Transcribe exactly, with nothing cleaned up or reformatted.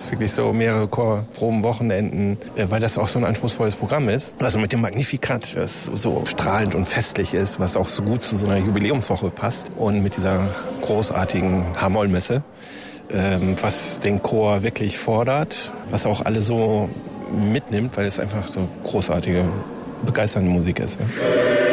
ist wirklich so mehrere Chorproben, Wochenenden, weil das auch so ein anspruchsvolles Programm ist. Also mit dem Magnificat, das so strahlend und festlich ist, was auch so gut zu so einer Jubiläumswoche passt. Und mit dieser großartigen H-Moll-Messe, was den Chor wirklich fordert, was auch alle so mitnimmt, weil es einfach so großartige, begeisternde Musik ist.